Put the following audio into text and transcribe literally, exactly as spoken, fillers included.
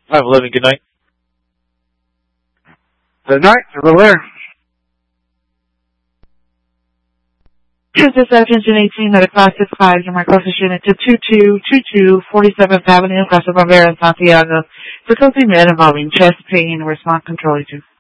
five eleven, good night. Good night, over there. This is Attention eighteen at a class six five, your my closest unit to two two two two forty-seventh Avenue, Casa Barbera, Santiago. For something med involving chest pain, response control to.